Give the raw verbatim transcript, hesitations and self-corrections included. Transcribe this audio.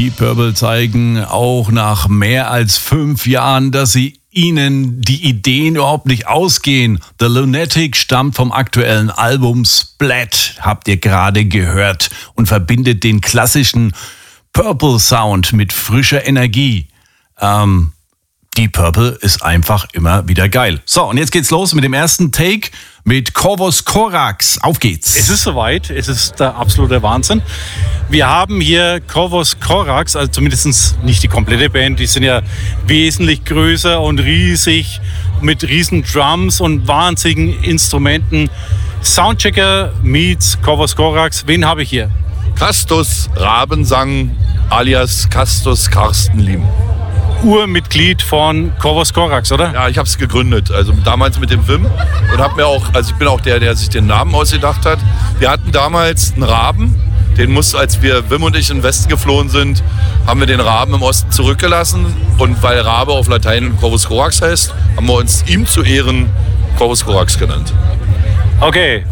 Deep Purple zeigen auch nach mehr als fünf Jahren, dass sie ihnen die Ideen überhaupt nicht ausgehen. The Lunatic stammt vom aktuellen Album Splat, habt ihr gerade gehört, und verbindet den klassischen Purple Sound mit frischer Energie. Ähm, Deep Purple ist einfach immer wieder geil. So, und jetzt geht's los mit dem ersten Take mit Corvus Corax. Auf geht's. Es ist soweit. Es ist der absolute Wahnsinn. Wir haben hier Corvus Corax, also zumindest nicht die komplette Band. Die sind ja wesentlich größer und riesig mit riesen Drums und wahnsinnigen Instrumenten. Soundchecker meets Corvus Corax. Wen habe ich hier? Castus Rabensang alias Castus Carsten Liem. Urmitglied von Corvus Corax, oder? Ja, ich habe es gegründet, also damals mit dem Wim und habe mir auch, also ich bin auch der, der sich den Namen ausgedacht hat. Wir hatten damals einen Raben, den muss, als wir Wim und ich in den Westen geflohen sind, haben wir den Raben im Osten zurückgelassen und weil Rabe auf Latein Corvus Corax heißt, haben wir uns ihm zu Ehren Corvus Corax genannt. Okay.